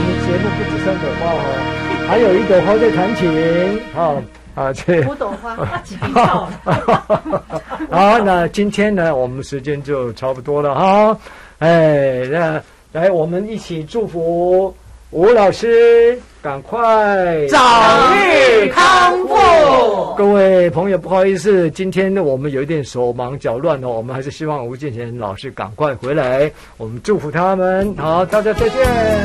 们节目不止3朵花哈，还有1朵花在弹琴这 5朵花几瓶跳了。 好，那今天呢，我们时间就差不多了哈。那来，我们一起祝福吴老师赶快早日康复。 各位朋友，不好意思，今天呢我们有一点手忙脚乱哦，我们还是希望吴建贤老师赶快回来，我们祝福他们。好，大家再见。